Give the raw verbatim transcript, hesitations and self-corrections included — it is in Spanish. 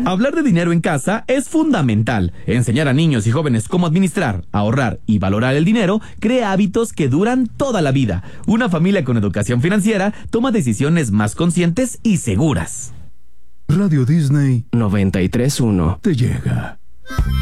Hablar de dinero en casa es fundamental. Enseñar a niños y jóvenes cómo administrar, ahorrar y valorar el dinero crea hábitos que duran toda la vida. Una familia con educación financiera toma decisiones más conscientes y seguras. Radio Disney noventa y tres punto uno te llega.